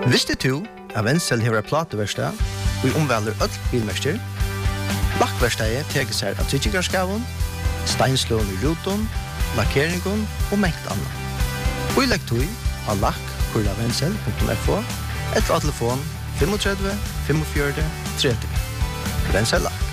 Visste du at Wenzel hever plateverstad og omvelder øll bilmester? Lakkverstadet teker seg av tryggikarskaven, steinslån i ruton, lakkeringen og mengt annet. Og i lekktøy av lakk.wenzel.fo eller av telefon 35 45 30. Wenzel Lakk.